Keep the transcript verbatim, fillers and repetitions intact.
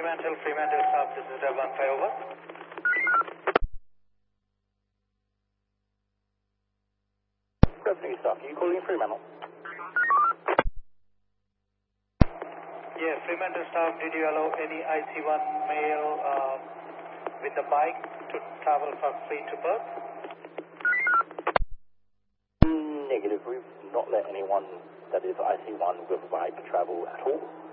Fremantle, Fremantle staff, this is Dev one five over. Revenue staff, are you calling Fremantle? Yeah, Fremantle staff, did you allow any I C one male uh, with a bike to travel for free to Perth? Negative, we've not let anyone that is I C one with a bike travel at all.